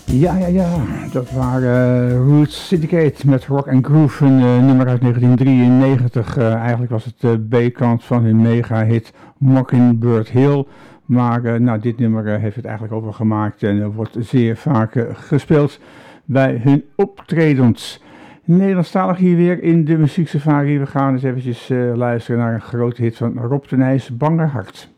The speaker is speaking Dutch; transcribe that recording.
Ja, dat waren Roots Syndicate met Rock and Groove, een nummer uit 1993. Eigenlijk was het de B-kant van hun mega-hit Mockingbird Hill. Maar dit nummer heeft het eigenlijk ook wel gemaakt en wordt zeer vaak gespeeld bij hun optredens. Nederlandstalig hier weer in de Muzieksafari. We gaan eens eventjes luisteren naar een grote hit van Rob de Nijs, Bangerhart.